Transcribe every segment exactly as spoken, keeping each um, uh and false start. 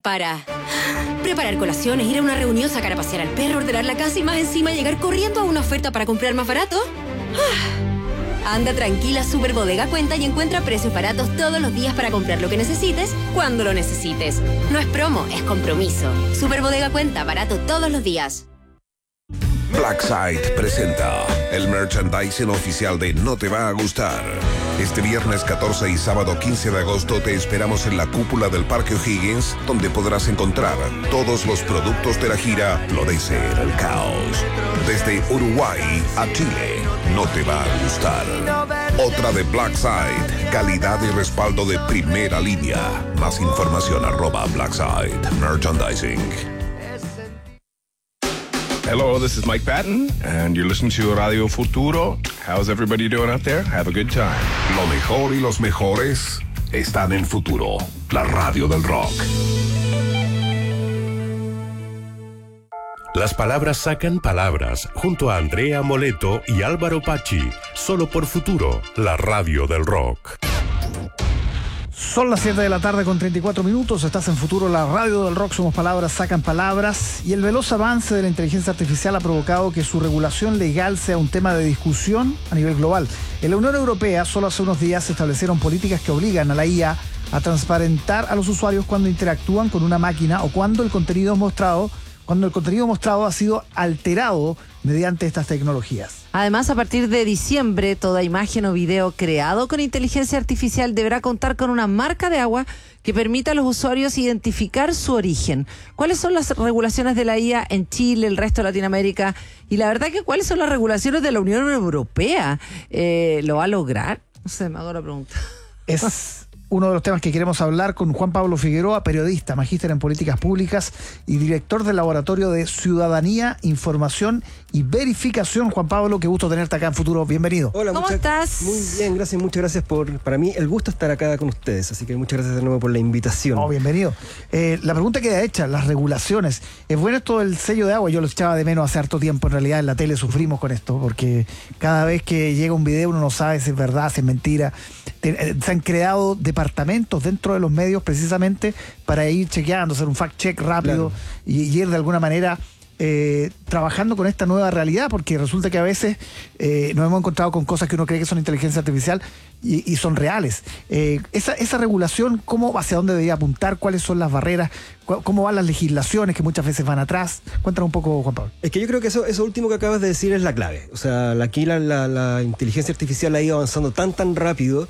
para preparar colaciones, ir a una reunión, sacar a pasear al perro, ordenar la casa y más encima llegar corriendo a una oferta para comprar más barato. Anda tranquila, Super Bodega Cuenta y encuentra precios baratos todos los días para comprar lo que necesites, cuando lo necesites. No es promo, es compromiso. Super Bodega Cuenta, barato todos los días. Blackside presenta el merchandising oficial de No Te Va a Gustar. Este viernes catorce y sábado quince de agosto te esperamos en la cúpula del Parque O'Higgins, donde podrás encontrar todos los productos de la gira Florecer el Caos. Desde Uruguay a Chile, No Te Va a Gustar. Otra de Blackside, calidad y respaldo de primera línea. Más información arroba Blackside Merchandising. Hello, this is Mike Patton, and you're listening to Radio Futuro. How's everybody doing out there? Have a good time. Lo mejor y los mejores están en Futuro, la radio del rock. Las palabras sacan palabras, junto a Andrea Moleto y Álvaro Pachi, solo por Futuro, la radio del rock. Son las siete de la tarde con treinta y cuatro minutos, estás en Futuro, la radio del rock, somos palabras, sacan palabras, y el veloz avance de la inteligencia artificial ha provocado que su regulación legal sea un tema de discusión a nivel global. En la Unión Europea, solo hace unos días se establecieron políticas que obligan a la I A a transparentar a los usuarios cuando interactúan con una máquina o cuando el contenido mostrado, cuando el contenido mostrado ha sido alterado mediante estas tecnologías. Además, a partir de diciembre, toda imagen o video creado con inteligencia artificial deberá contar con una marca de agua que permita a los usuarios identificar su origen. ¿Cuáles son las regulaciones de la I A en Chile, el resto de Latinoamérica? Y la verdad que ¿cuáles son las regulaciones de la Unión Europea? Eh, ¿Lo va a lograr? No sé, me hago la pregunta. Es uno de los temas que queremos hablar con Juan Pablo Figueroa, periodista, magíster en políticas públicas y director del Laboratorio de Ciudadanía, Información y Verificación. Juan Pablo, qué gusto tenerte acá en Futuro. Bienvenido. Hola, ¿cómo muchas, estás? Muy bien, gracias, muchas gracias por, para mí, el gusto estar acá con ustedes, así que muchas gracias de nuevo por la invitación. Oh, bienvenido. Eh, la pregunta queda hecha, las regulaciones. ¿Es bueno esto del sello de agua? Yo lo echaba de menos hace harto tiempo, en realidad en la tele sufrimos con esto, porque cada vez que llega un video uno no sabe si es verdad, si es mentira. Se han creado departamentos dentro de los medios precisamente para ir chequeando, hacer un fact-check rápido, claro, y, y ir de alguna manera eh, trabajando con esta nueva realidad, porque resulta que a veces eh, nos hemos encontrado con cosas que uno cree que son inteligencia artificial y, y son reales. Eh, esa, esa regulación, ¿cómo, hacia dónde debería apuntar? ¿Cuáles son las barreras? ¿Cómo van las legislaciones que muchas veces van atrás? Cuéntanos un poco, Juan Pablo. Es que yo creo que eso, eso último que acabas de decir es la clave. O sea, aquí la, la, la inteligencia artificial ha ido avanzando tan, tan rápido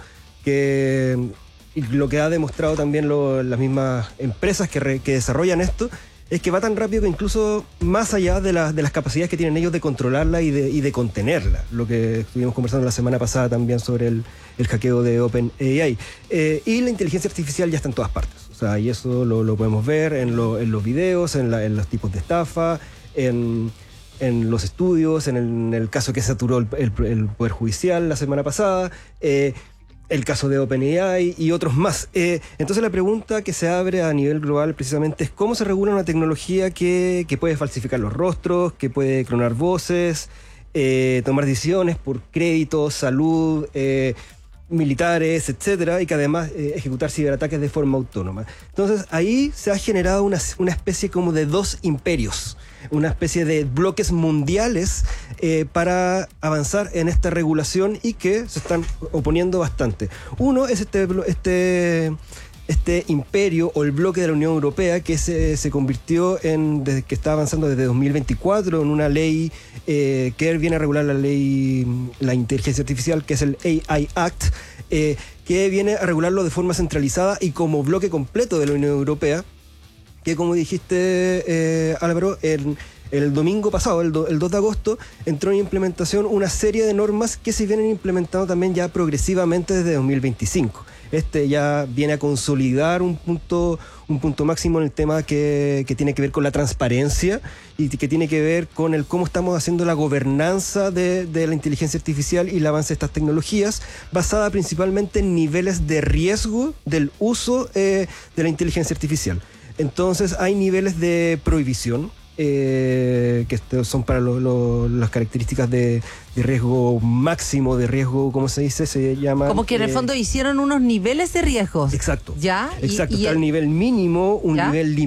que y lo que ha demostrado también lo, las mismas empresas que, re, que desarrollan esto es que va tan rápido que incluso más allá de, la, de las capacidades que tienen ellos de controlarla y de, y de contenerla, lo que estuvimos conversando la semana pasada también sobre el, el hackeo de OpenAI. Eh, y la inteligencia artificial ya está en todas partes, o sea, y eso lo, lo podemos ver en, lo, en los videos, en, la, en los tipos de estafa, en... en los estudios, en el, en el caso que saturó el, el, el Poder Judicial la semana pasada, eh, el caso de OpenAI y otros más. Eh, entonces la pregunta que se abre a nivel global precisamente es cómo se regula una tecnología que, que puede falsificar los rostros, que puede clonar voces, eh, tomar decisiones por crédito, salud, eh, militares, etcétera, y que además eh, ejecutar ciberataques de forma autónoma. Entonces ahí se ha generado una, una especie como de dos imperios, una especie de bloques mundiales eh, para avanzar en esta regulación y que se están oponiendo bastante. Uno es este, este, este imperio o el bloque de la Unión Europea que se, se convirtió en, desde que está avanzando desde dos mil veinticuatro en una ley eh, que viene a regular la ley, la inteligencia artificial, que es el A I Act, eh, que viene a regularlo de forma centralizada y como bloque completo de la Unión Europea, que como dijiste, eh, Álvaro, el, el domingo pasado, el, do, el dos de agosto, entró en implementación una serie de normas que se vienen implementando también ya progresivamente desde dos mil veinticinco. Este ya viene a consolidar un punto, un punto máximo en el tema que, que tiene que ver con la transparencia y que tiene que ver con el cómo estamos haciendo la gobernanza de, de la inteligencia artificial y el avance de estas tecnologías, basada principalmente en niveles de riesgo del uso eh, de la inteligencia artificial. Entonces hay niveles de prohibición, eh, que son para lo, lo, las características de, de riesgo máximo, de riesgo, ¿cómo se dice? Se llama... Como que en el fondo eh, hicieron unos niveles de riesgos. Exacto. ¿Ya? Exacto, y, y está el el nivel mínimo, un ¿ya? nivel